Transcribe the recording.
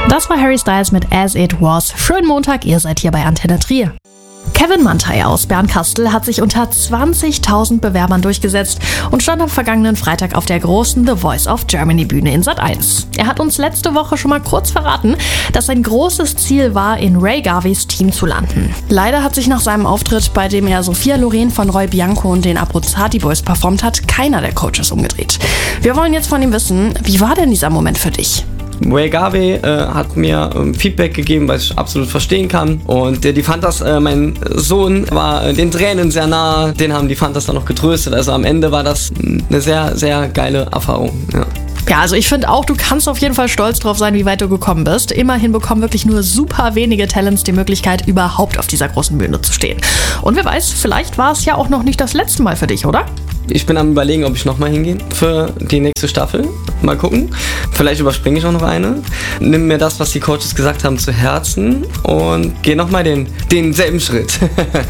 Das war Harry Styles mit As It Was. Schönen Montag, ihr seid hier bei Antenne Trier. Kevin Mantai aus Bernkastel hat sich unter 20.000 Bewerbern durchgesetzt und stand am vergangenen Freitag auf der großen The Voice of Germany Bühne in Sat.1. Er hat uns letzte Woche schon mal kurz verraten, dass sein großes Ziel war, in Ray Garveys Team zu landen. Leider hat sich nach seinem Auftritt, bei dem er Sophia Loren von Roy Bianco und den Abruzzati Boys performt hat, keiner der Coaches umgedreht. Wir wollen jetzt von ihm wissen, wie war denn dieser Moment für dich? Ray Garvey hat mir Feedback gegeben, was ich absolut verstehen kann. Und die Fantas, mein Sohn war den Tränen sehr nah, den haben die Fantas dann noch getröstet. Also am Ende war das eine sehr, sehr geile Erfahrung. Ja, also ich finde auch, du kannst auf jeden Fall stolz drauf sein, wie weit du gekommen bist. Immerhin bekommen wirklich nur super wenige Talents die Möglichkeit, überhaupt auf dieser großen Bühne zu stehen. Und wer weiß, vielleicht war es ja auch noch nicht das letzte Mal für dich, oder? Ich bin am Überlegen, ob ich nochmal hingehe für die nächste Staffel. Mal gucken. Vielleicht überspringe ich auch noch eine. Nimm mir das, was die Coaches gesagt haben, zu Herzen und gehe nochmal denselben Schritt.